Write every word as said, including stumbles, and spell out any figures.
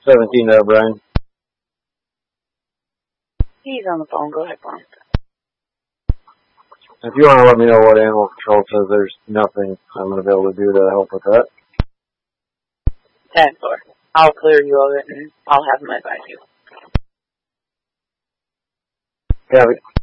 seventeen there, Brian. He's on the phone. Go ahead, Brian. If you want to let me know what animal control says there's nothing I'm going to be able to do to help with that. ten four. I'll clear you of it and I'll have him advise you. Copy.